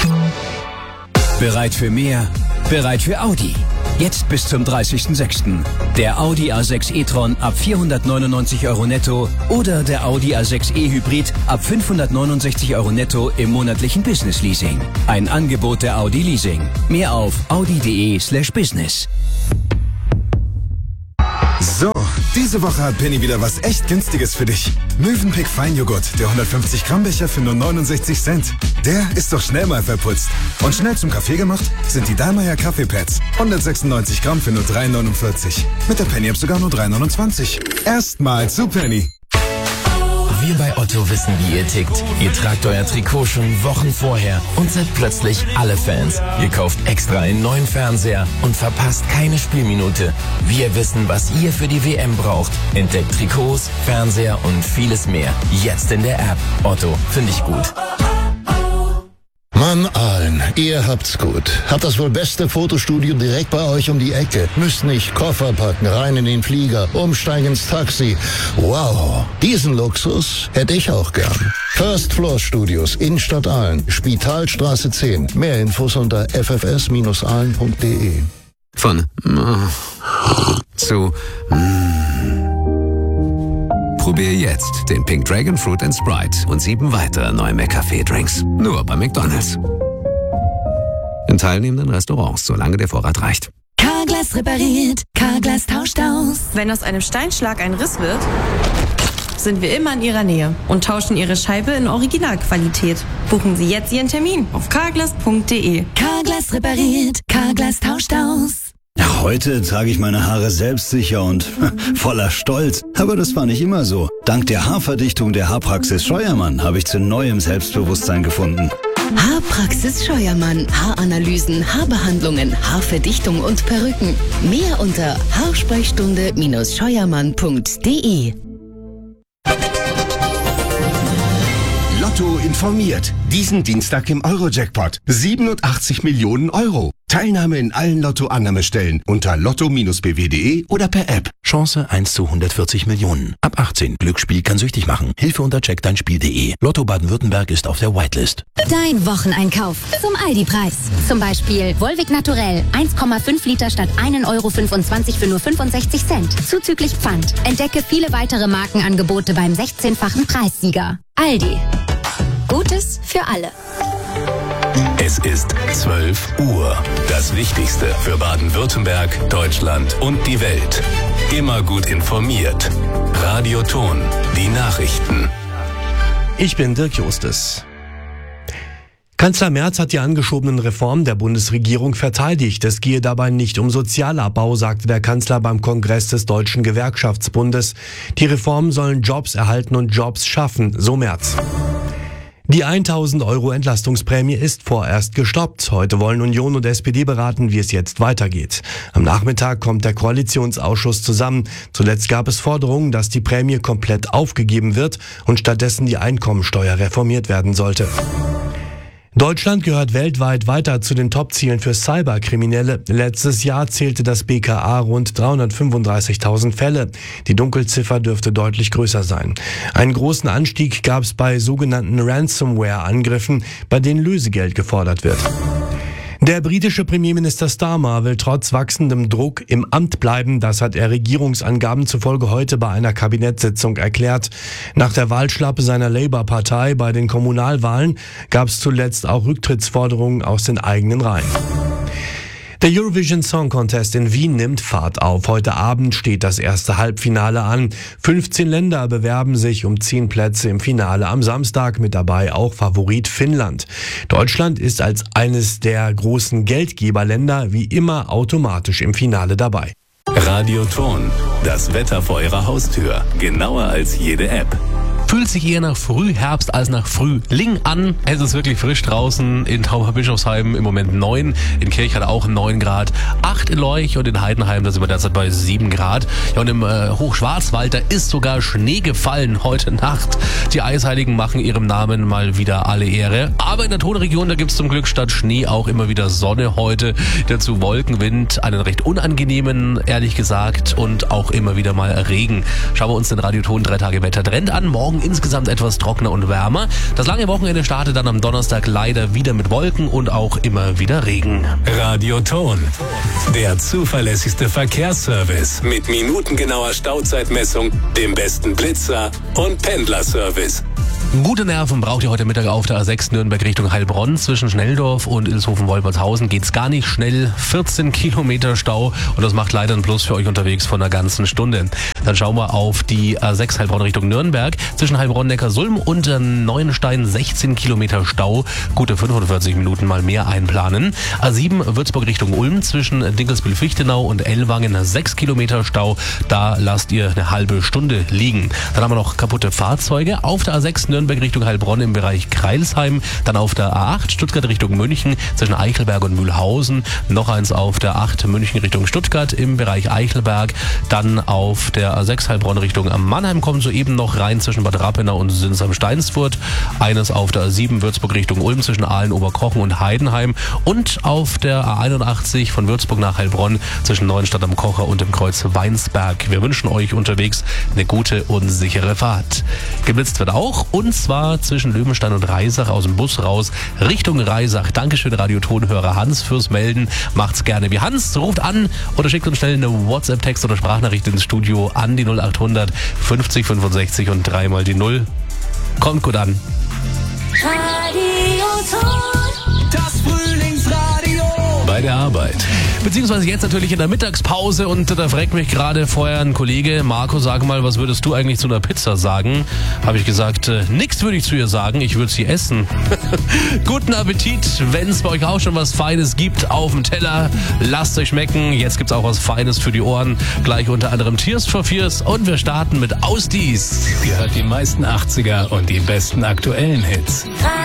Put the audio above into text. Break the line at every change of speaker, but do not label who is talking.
Bereit für mehr? Bereit für Audi. Jetzt bis zum 30.06. Der Audi A6 e-tron ab 499 € netto oder der Audi A6 e-Hybrid ab 569 € netto im monatlichen Business Leasing. Ein Angebot der Audi Leasing. Mehr auf audi.de/business.
So, diese Woche hat Penny wieder was echt Günstiges für dich. Mövenpick Feinjoghurt, der 150 Gramm Becher für nur 69 Cent. Der ist doch schnell mal verputzt. Und schnell zum Kaffee gemacht sind die Dallmayr Kaffeepads. 196 Gramm für nur 3,49. Mit der Penny-App sogar nur 3,29. Erstmal zu Penny.
Wir bei Otto wissen, wie ihr tickt. Ihr tragt euer Trikot schon Wochen vorher und seid plötzlich alle Fans. Ihr kauft extra einen neuen Fernseher und verpasst keine Spielminute. Wir wissen, was ihr für die WM braucht. Entdeckt Trikots, Fernseher und vieles mehr. Jetzt in der App. Otto, finde ich gut.
Mann, Aalen, ihr habt's gut. Habt das wohl beste Fotostudio direkt bei euch um die Ecke. Müsst nicht Koffer packen, rein in den Flieger, umsteigen ins Taxi. Wow, diesen Luxus hätte ich auch gern. First Floor Studios, Innenstadt Aalen, Spitalstraße 10. Mehr Infos unter ffs-aalen.de.
Von zu Probier jetzt den Pink Dragon Fruit & Sprite und 7 weitere neue McCafé-Drinks. Nur bei McDonald's. In teilnehmenden Restaurants, solange der Vorrat reicht.
Carglass repariert, Carglass tauscht aus.
Wenn aus einem Steinschlag ein Riss wird, sind wir immer in Ihrer Nähe und tauschen Ihre Scheibe in Originalqualität. Buchen Sie jetzt Ihren Termin auf carglass.de.
Carglass repariert, Carglass tauscht aus.
Ja, heute trage ich meine Haare selbstsicher und voller Stolz. Aber das war nicht immer so. Dank der Haarverdichtung der Haarpraxis Scheuermann habe ich zu neuem Selbstbewusstsein gefunden.
Haarpraxis Scheuermann. Haaranalysen, Haarbehandlungen, Haarverdichtung und Perücken. Mehr unter haarsprechstunde-scheuermann.de.
Lotto informiert. Diesen Dienstag im Euro-Jackpot. 87 Millionen Euro. Teilnahme in allen Lotto-Annahmestellen unter lotto-bw.de oder per App.
Chance 1 zu 140 Millionen. Ab 18. Glücksspiel kann süchtig machen. Hilfe unter checkdeinspiel.de. Lotto Baden-Württemberg ist auf der Whitelist.
Dein Wocheneinkauf zum Aldi-Preis. Zum Beispiel Volvic Naturell 1,5 Liter statt 1,25 € für nur 65 Cent. Zuzüglich Pfand. Entdecke viele weitere Markenangebote beim 16-fachen Preissieger. Aldi. Gutes für alle.
Es ist 12 Uhr. Das Wichtigste für Baden-Württemberg, Deutschland und die Welt. Immer gut informiert. Radio Ton, die Nachrichten.
Ich bin Dirk Justes. Kanzler Merz hat die angeschobenen Reformen der Bundesregierung verteidigt. Es gehe dabei nicht um Sozialabbau, sagte der Kanzler beim Kongress des Deutschen Gewerkschaftsbundes. Die Reformen sollen Jobs erhalten und Jobs schaffen, so Merz. Die 1.000 € Entlastungsprämie ist vorerst gestoppt. Heute wollen Union und SPD beraten, wie es jetzt weitergeht. Am Nachmittag kommt der Koalitionsausschuss zusammen. Zuletzt gab es Forderungen, dass die Prämie komplett aufgegeben wird und stattdessen die Einkommensteuer reformiert werden sollte. Deutschland gehört weltweit weiter zu den Top-Zielen für Cyberkriminelle. Letztes Jahr zählte das BKA rund 335.000 Fälle. Die Dunkelziffer dürfte deutlich größer sein. Einen großen Anstieg gab es bei sogenannten Ransomware-Angriffen, bei denen Lösegeld gefordert wird. Der britische Premierminister Starmer will trotz wachsendem Druck im Amt bleiben. Das hat er Regierungsangaben zufolge heute bei einer Kabinettssitzung erklärt. Nach der Wahlschlappe seiner Labour-Partei bei den Kommunalwahlen gab es zuletzt auch Rücktrittsforderungen aus den eigenen Reihen. Der Eurovision Song Contest in Wien nimmt Fahrt auf. Heute Abend steht das erste Halbfinale an. 15 Länder bewerben sich um 10 Plätze im Finale am Samstag, mit dabei auch Favorit Finnland. Deutschland ist als eines der großen Geldgeberländer wie immer automatisch im Finale dabei.
Radio Ton, das Wetter vor Ihrer Haustür. Genauer als jede App.
Fühlt sich eher nach Frühherbst als nach Frühling an. Es ist wirklich frisch draußen. In Tauberbischofsheim im Moment 9. In Kirch hat auch 9 Grad. 8 in Leuch und in Heidenheim, da sind wir derzeit bei 7 Grad. Ja, und im Hochschwarzwald, da ist sogar Schnee gefallen heute Nacht. Die Eisheiligen machen ihrem Namen mal wieder alle Ehre. Aber in der Tonregion, da gibt's zum Glück statt Schnee auch immer wieder Sonne heute. Dazu Wolkenwind, einen recht unangenehmen, ehrlich gesagt, und auch immer wieder mal Regen. Schauen wir uns den Radioton 3 Tage Wettertrend an. Morgen insgesamt etwas trockener und wärmer. Das lange Wochenende startet dann am Donnerstag leider wieder mit Wolken und auch immer wieder Regen.
Radioton, der zuverlässigste Verkehrsservice mit minutengenauer Stauzeitmessung, dem besten Blitzer und Pendlerservice.
Gute Nerven braucht ihr heute Mittag auf der A6 Nürnberg Richtung Heilbronn. Zwischen Schnelldorf und Ilshofen-Wolpertshausen geht's gar nicht schnell. 14 Kilometer Stau und das macht leider einen Plus für euch unterwegs von einer ganzen Stunde. Dann schauen wir auf die A6 Heilbronn Richtung Nürnberg. Zwischen Heilbronn-Neckarsulm und Neuenstein 16 Kilometer Stau. Gute 45 Minuten mal mehr einplanen. A7 Würzburg Richtung Ulm. Zwischen Dinkelsbühl-Fichtenau und Ellwangen 6 Kilometer Stau. Da lasst ihr eine halbe Stunde liegen. Dann haben wir noch kaputte Fahrzeuge. Auf der A6 Nürnberg Richtung Heilbronn im Bereich Kreilsheim. Dann auf der A8 Stuttgart Richtung München zwischen Eichelberg und Mühlhausen. Noch eins auf der 8 München Richtung Stuttgart im Bereich Eichelberg. Dann auf der A6 Heilbronn Richtung Mannheim kommt soeben noch rein zwischen Bad Rappenau und Sinsheim-Steinsfurt. Eines auf der A7 Würzburg Richtung Ulm zwischen Aalen, Oberkochen und Heidenheim. Und auf der A81 von Würzburg nach Heilbronn zwischen Neuenstadt am Kocher und dem Kreuz Weinsberg. Wir wünschen euch unterwegs eine gute und sichere Fahrt. Geblitzt wird auch, und zwar zwischen Löwenstein und Reisach aus dem Bus raus Richtung Reisach. Dankeschön, Radiotonhörer Hans, fürs Melden. Macht's gerne wie Hans. Ruft an oder schickt uns schnell eine WhatsApp-Text oder Sprachnachricht ins Studio an die 0800 50 65 und 3 mal die 0. Kommt gut an.
Das Frühlingsradio. Bei der Arbeit.
Beziehungsweise jetzt natürlich in der Mittagspause, und da fragt mich gerade vorher ein Kollege: Marco, sag mal, was würdest du eigentlich zu einer Pizza sagen? Habe ich gesagt, nix würde ich zu ihr sagen, ich würde sie essen. Guten Appetit, wenn es bei euch auch schon was Feines gibt auf dem Teller, lasst euch schmecken. Jetzt gibt's auch was Feines für die Ohren, gleich unter anderem Tears for Fears, und wir starten mit Aus Dies.
Sie hört die meisten 80er und die besten aktuellen Hits.